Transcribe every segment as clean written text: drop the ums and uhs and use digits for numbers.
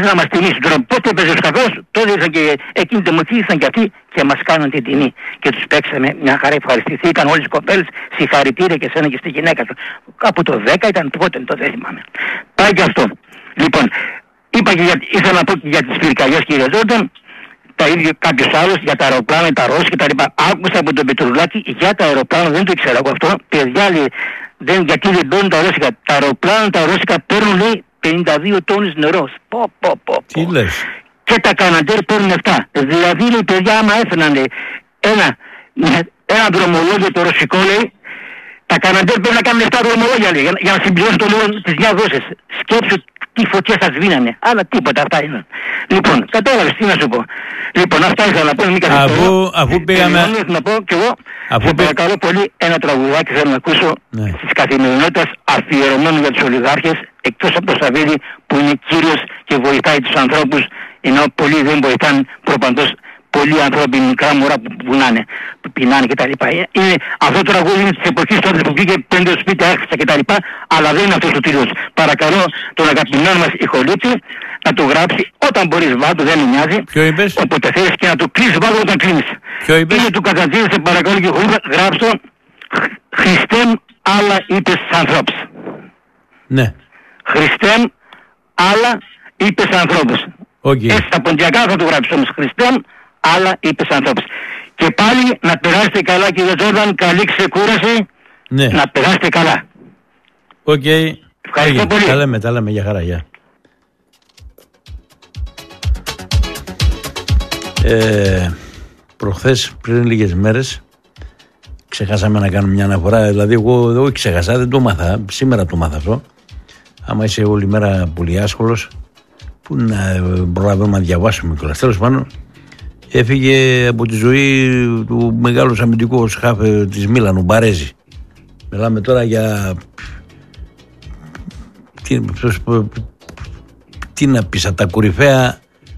να μας τιμήσει. Τώρα πότε έπαιζε ο Σκαφός, τότε ήρθαν και εκείνη τη μοχή, ήρθαν και αυτοί και μας κάναν την τιμή. Και τους παίξαμε μια χαρά, ευχαριστηθήκαν όλες οι κοπέλες, συγχαρητήρια και σένα και στη γυναίκα σου. Κάπου το 10 ήταν, πότε το δεν θυμάμαι. Πάει και αυτό. Λοιπόν, ήθελα να πω και για τις πυρκαγιές, κύριε Τζόρνταν, τα ίδια κάποιος άλλος για τα αεροπλάνα, τα Ρώσικα κτλ. Άκουσα από τον Πετρουλάκη για τα αεροπλάνα, δεν το ήξερα εγώ αυτό. Παιδιά λέει, γιατί δεν παίρνουν τα Ρώσικα. Τα αεροπλάνα, τα Ρώσικα παίρνουν λέει 52 τόνους νερό. Τι λες. Και τα Καναντέρ παίρνουν 7. Δηλαδή λέει, παιδιά, άμα έφεραν ένα δρομολόγιο το ρωσικό λέει, τα Καναντέρ πρέπει να κάνουν 7 δρομολόγια λέει, για να συμπληρώσουν το λόγο τις διαδόσεις. Σκέψου τι φωτιές θα σβήνανε. Αλλά τίποτα, αυτά είναι. Λοιπόν, κατάλαβες τι να σου πω. Λοιπόν, αυτά ήθελα να πω. Αφού πήγαμε. Να πω κι εγώ. Σε παρακαλώ πολύ, ένα τραγουδάκι θέλω να ακούσω της καθημερινότητας αφιερωμένο για τους ολιγάρχες, εκτός από το Σαββίδι που είναι κύριος και βοηθάει τους ανθρώπους, ενώ πολλοί δεν βοηθάνε προπαντός. Πολλοί άνθρωποι, μικρά μωρά που πεινάνε κτλ. Αυτό το τραγούδι είναι της εποχής τότε που βγήκε 5 σπίτια έχτισα κτλ. Αλλά δεν είναι αυτός ο τίτλος. Παρακαλώ τον αγαπημένο μας Ιχολίτσι να το γράψει όταν μπορείς, βάτο, δεν με νοιάζει. Ποιο είπες? Όποτε θέλεις και να το κλείσεις, βάτο όταν κλείνεις. Ποιο είπες? Είναι του Καζαντζίδη, σε παρακαλώ και Ιχολίτσα, γράψω Χριστέμ άλλα είπες ανθρώπους. Ναι. Χριστέμ άλλα είπες ανθρώπους. Έτσι στα ποντιακά θα το γράψεις όμως. Χριστέμ άλλα είπες ανθρώπους. Και πάλι να περάσετε καλά κύριε Τζόρνταν, καλή ξεκούραση, να περάσετε καλά. Ευχαριστώ πολύ. Τα λέμε, για χαρά, γεια. Προχθές πριν λίγες μέρες ξεχάσαμε να κάνουμε μια αναφορά, δηλαδή εγώ ξέχασα, δεν το μάθα, σήμερα το μάθα αυτό. Άμα είσαι όλη μέρα πολύ άσχολος, που να προλαβαίνουμε να διαβάσουμε κιόλας. Τέλος πάντων, έφυγε από τη ζωή του μεγάλου αμυντικού χαφ της Μίλαν, Μπαρέζη. Μιλάμε τώρα για τι να πεις, από τα κορυφαία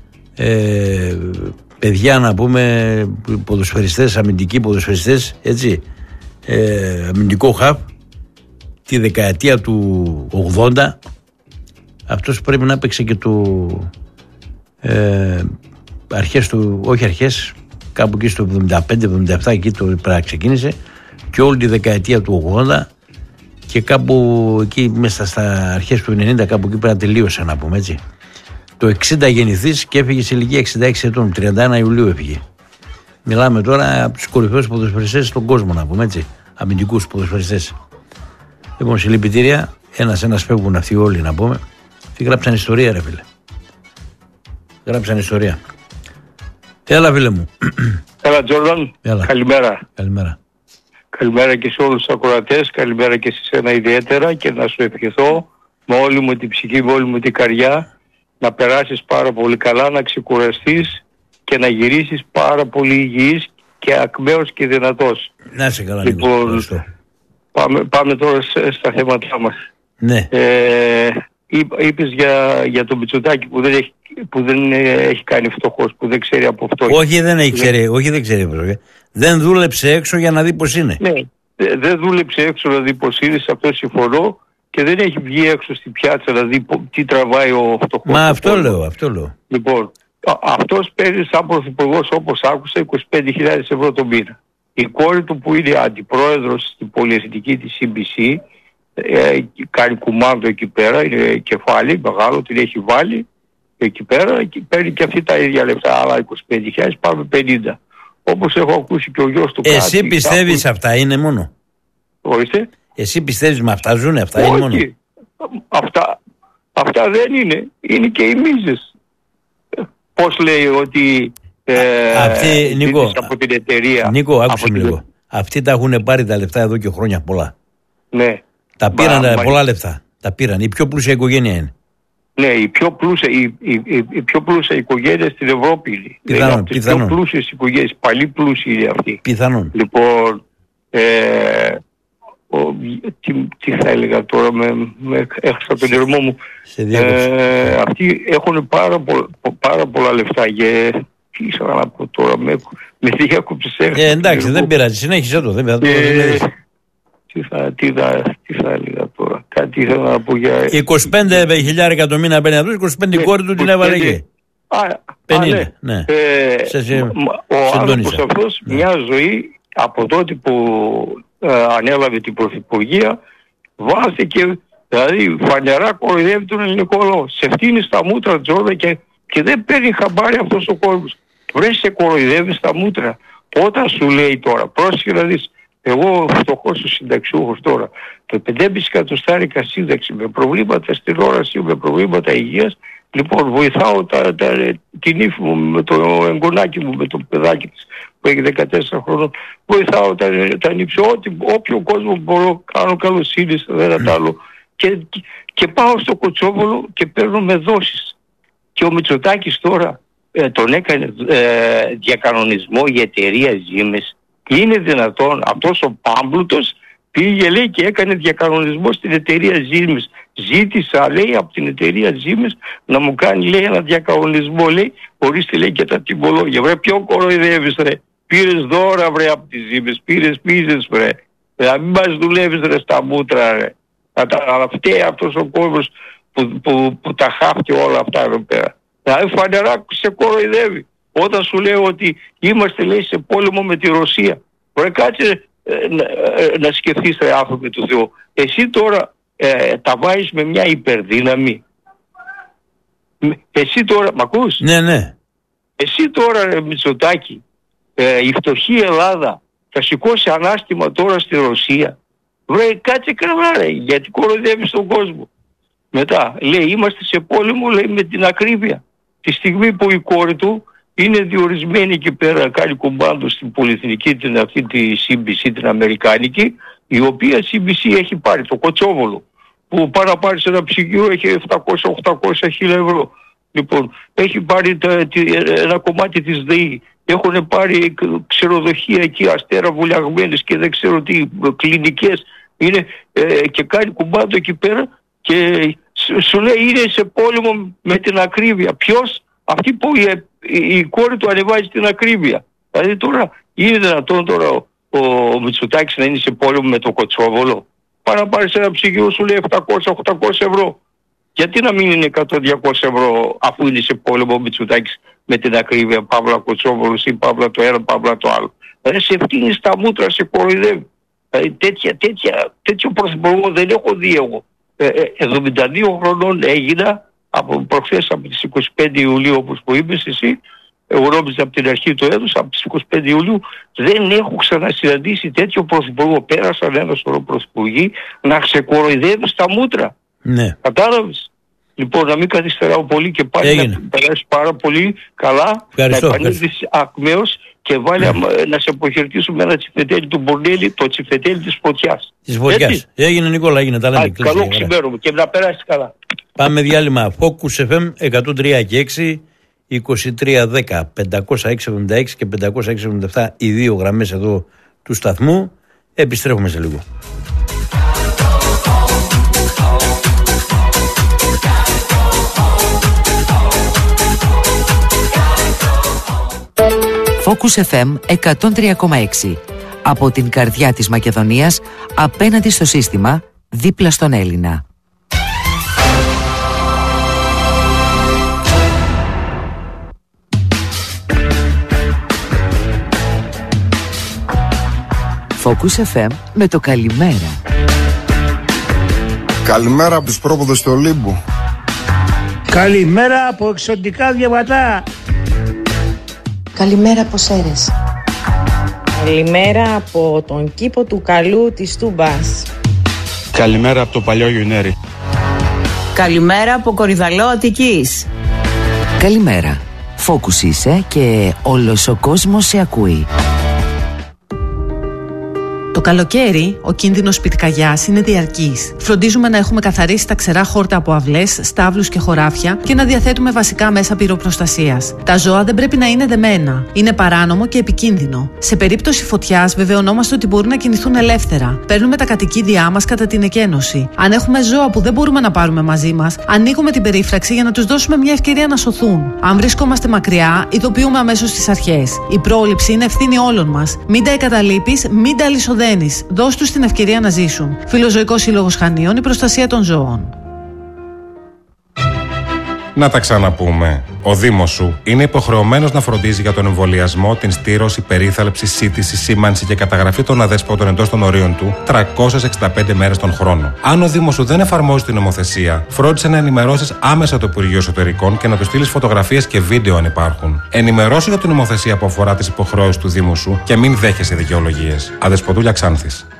παιδιά, να πούμε, ποδοσφαιριστές, αμυντικοί ποδοσφαιριστές, έτσι, αμυντικό χαφ τη δεκαετία του 80. Αυτός πρέπει να έπαιξε και αρχές του, όχι αρχές, κάπου εκεί στο 75-77, εκεί το πράγμα ξεκίνησε, και όλη τη δεκαετία του 80 και κάπου εκεί μέσα στα αρχές του 90, κάπου εκεί πέρα τελείωσε, να πούμε, έτσι. Το 60 γεννηθής και έφυγε σε ηλικία 66 ετών, 31 Ιουλίου έφυγε. Μιλάμε τώρα από τους κορυφαίους ποδοσφαιριστές στον κόσμο, να πούμε, έτσι, αμυντικούς ποδοσφαιριστές. Λοιπόν, συλληπιτήρια, ένας φεύγουν αυτοί όλοι, να πούμε. Τι γράψαν ιστορία, ρε φίλε. Γράψαν ιστορία. Έλα, φίλε μου. Έλα, Τζόρνταν. Καλημέρα. Καλημέρα και σε όλους τους ακροατές. Καλημέρα και σε σένα ιδιαίτερα, και να σου ευχηθώ με όλη μου την ψυχή, με όλη μου την καρδιά, να περάσεις πάρα πολύ καλά, να ξεκουραστείς και να γυρίσεις πάρα πολύ υγιής και ακμαίος και δυνατός. Να είσαι καλά, λοιπόν, πάμε τώρα στα θέματά μας. Ναι. Είπες για τον Μητσοτάκη που δεν έχει κάνει φτωχός, που δεν ξέρει από φτώχεια. Όχι, δεν ξέρει. Δεν δούλεψε έξω για να δει πως είναι. Ναι, δεν δούλεψε έξω να δει πως είναι, σε αυτό συμφωνώ, και δεν έχει βγει έξω στην πιάτσα να δει τι τραβάει ο φτωχός. Μα αυτό λέω. Λοιπόν, αυτός παίρνει σαν πρωθυπουργός, όπως άκουσα, 25.000 ευρώ το μήνα. Η κόρη του, που είναι αντιπρόεδρος στην πολυεθνική της CBC, κάνει κουμάντο εκεί πέρα, είναι κεφάλι μεγάλο, την έχει βάλει εκεί πέρα και παίρνει και αυτή τα ίδια λεφτά, άλλα 25.000, πάμε 50. Όπως έχω ακούσει και ο γιος του κάτι. Εσύ πιστεύεις αυτά είναι μόνο? Ορίστε. Εσύ πιστεύεις με αυτά ζουνε, αυτά είναι μόνο? Αυτά δεν είναι και οι μίζες. Πώς λέει ότι αυτή, Νίκο, από την εταιρεία. Νίκο, άκουσε με λίγο. Αυτοί τα έχουν πάρει τα λεφτά εδώ και χρόνια πολλά. Ναι. Τα πήραν πολλά λεφτά. Τα πήραν. Η πιο πλούσια οικογένεια είναι. Ναι, η πιο πλούσια οικογένεια στην Ευρώπη είναι. Πιθανόν. Από τις πιο πλούσιες οικογένειες, παλιοί πλούσιοι είναι αυτοί. Πιθανόν. Λοιπόν, τι θα έλεγα τώρα, έχασα τον ερμό μου. Αυτοί έχουν πάρα πολλά λεφτά και τι ήθελα να πω τώρα, με διάκοψες. Εντάξει, δεν πειράζει, συνέχισε το. Τι θα έλεγα τώρα. κάτι ήθελα να πω για... 25.000 το μήνα παίρνει αυτός, 25 η κόρη του την έβαλε εκεί. 50, ναι. Ο άνθρωπος αυτός μια ζωή από τότε που ανέλαβε την πρωθυπουργία βάθηκε, δηλαδή φανερά κοροϊδεύει τον ελληνικό λαό. Σε φτύνει στα μούτρα Τζόρδα και δεν παίρνει χαμπάρι αυτός ο κόσμος. Βρες σε κοροϊδεύει στα μούτρα. Όταν σου λέει τώρα, πρόσεχε να δεις, εγώ φτωχός ο συνταξιούχος τώρα, το 5,5 εκατοστάρικα σύνταξη με προβλήματα στην όραση, με προβλήματα υγείας, λοιπόν βοηθάω την ύφη μου με το εγγονάκι μου, με το παιδάκι της που έχει 14 χρόνων, βοηθάω τα νύψω, όποιο κόσμο μπορώ, κάνω καλοσύνη στο ένα τ' άλλο και πάω στο Κοτσόβολο και παίρνω με δόσεις. Και ο Μητσοτάκης τώρα τον έκανε διακανονισμό για εταιρεία Siemens. Είναι δυνατόν αυτός ο πάμπλουτος πήγε, λέει, και έκανε διακανονισμό στην εταιρεία Siemens. Ζήτησα, λέει, από την εταιρεία Siemens να μου κάνει, λέει, ένα διακανονισμό, λέει, ορίστε, λέει, και τα τιμολόγια. Βρε, ποιο κοροϊδεύεις, ρε? Πήρες δώρα, βρε, από τη Siemens, πήρες, βρε. Να μην μας δουλεύεις, ρε, στα μούτρα, ρε. Αλλά φταίει αυτός ο κόσμος που τα χάφτει όλα αυτά εδώ πέρα. Δηλαδή φανερά σε κοροϊδεύει. Όταν σου λέω ότι είμαστε, λέει, σε πόλεμο με τη Ρωσία. Βρε, κάτσε να σκεφτείς, ρε άνθρωποι του Θεού. Εσύ τώρα τα βάζεις με μια υπερδύναμη. Εσύ τώρα, μ' ακούς? Ναι. Εσύ τώρα, ρε Μητσοτάκη, η φτωχή Ελλάδα θα σηκώσει ανάστημα τώρα στη Ρωσία. Βρε, κάτσε καλά, ρε, γιατί κοροϊδεύεις τον κόσμο. Μετά λέει, είμαστε σε πόλεμο, λέει, με την ακρίβεια. Τη στιγμή που η κόρη του είναι διορισμένη εκεί πέρα, κάνει κουμπάντο στην πολυεθνική, αυτή τη CBC, την αμερικάνικη, η οποία CBC έχει πάρει το Κοτσόβολο, που πάει να πάρει σε ένα ψυγείο, έχει 700-800 ευρώ. Λοιπόν, έχει πάρει ένα κομμάτι της ΔΕΗ. Έχουν πάρει ξεροδοχεία εκεί, αστέρα βουλιαγμένες και δεν ξέρω τι, κλινικές. Είναι και κάνει κουμπάντο εκεί πέρα και σου λέει είναι σε πόλεμο με την ακρίβεια. Ποιος? Αυτή που η κόρη του ανεβάζει την ακρίβεια. Δηλαδή τώρα είναι δυνατόν τώρα ο Μητσοτάκης να είναι σε πόλεμο με το Κοτσόβολο? Πάει να πάρει σε ένα ψυγείο, σου λέει 700-800 ευρώ. Γιατί να μην είναι 100-200 ευρώ αφού είναι σε πόλεμο ο Μητσοτάκης με την ακρίβεια, παύλα Κοτσόβολος ή παύλα το ένα, παύλα το άλλο? Δηλαδή σε φτύνει στα μούτρα, σε κοροϊδεύει. Δηλαδή τέτοιο πρωθυπουργό δεν έχω δει εγώ. 72 χρονών έγινα από προχθές, από τις 25 Ιουλίου όπως που είπες εσύ. Εγώ νόμιζα από την αρχή του έτους, από τις 25 Ιουλίου δεν έχω ξανασυναντήσει τέτοιο πρωθυπουργό. Πέρασαν ένα σωρό πρωθυπουργοί να ξεκοροϊδεύουν στα μούτρα. Ναι. Κατάλαβες? Λοιπόν, να μην καθυστεράω πολύ και πάλι να περάσει πάρα πολύ καλά. Ευχαριστώ, να επανέλθεις ακμαίως και βάλει να σε αποχαιρετήσουμε ένα τσιφτετέλι του Μπορνέλη, το τσιφτετέλι της φωτιάς. Της φωτιάς. Έγινε, Νικόλα, έγινε. Τα λέμε. Καλό ξημέρωμα και να περάσεις καλά. Πάμε διάλειμμα. Focus FM 103 και 6, 2310 506-76 και 506-77 οι δύο γραμμές εδώ του σταθμού. Επιστρέφουμε σε λίγο. Focus FM 103,6. Από την καρδιά της Μακεδονίας, απέναντι στο σύστημα, δίπλα στον Έλληνα. Focus FM με το καλημέρα. Καλημέρα από τους πρόποδες του Ολύμπου. Καλημέρα από εξωτικά διαβατά. Καλημέρα από Σέρες. Καλημέρα από τον κήπο του Καλού της Τούμπας. Καλημέρα από το παλιό Γιουνέρι. Καλημέρα από Κορυδαλό Αττικής. Καλημέρα. Focus είσαι και όλος ο κόσμος σε ακούει. Το καλοκαίρι, ο κίνδυνος πυρκαγιάς είναι διαρκής. Φροντίζουμε να έχουμε καθαρίσει τα ξερά χόρτα από αυλές, στάβλους και χωράφια και να διαθέτουμε βασικά μέσα πυροπροστασίας. Τα ζώα δεν πρέπει να είναι δεμένα. Είναι παράνομο και επικίνδυνο. Σε περίπτωση φωτιάς, βεβαιωνόμαστε ότι μπορούν να κινηθούν ελεύθερα. Παίρνουμε τα κατοικίδια μας κατά την εκένωση. Αν έχουμε ζώα που δεν μπορούμε να πάρουμε μαζί μας, ανοίγουμε την περίφραξη για να τους δώσουμε μια ευκαιρία να σωθούν. Αν βρισκόμαστε μακριά, ειδοποιούμε αμέσως τις αρχές. Η πρόληψη είναι ευθύνη όλων μας. Μην τα εγκαταλείπεις, μην τα αλυσοδέψεις. Δένης, δώσ' τους την ευκαιρία να ζήσουν. Φιλοζωικός Σύλλογος Χανίων, η προστασία των ζώων. Να τα ξαναπούμε. Ο Δήμος σου είναι υποχρεωμένος να φροντίζει για τον εμβολιασμό, την στήρωση, περίθαλψη, σύτηση, σήμανση και καταγραφή των αδέσποτων εντός των ορίων του 365 μέρες τον χρόνο. Αν ο Δήμος σου δεν εφαρμόζει την νομοθεσία, φρόντισε να ενημερώσεις άμεσα το Υπουργείο Εσωτερικών και να του στείλεις φωτογραφίες και βίντεο αν υπάρχουν. Ενημερώσου για την νομοθεσία που αφορά τις υποχρεώσεις του Δήμου σου και μην δέχεσαι δικαιολογίες. Αδεσποτούλια Ξάνθης.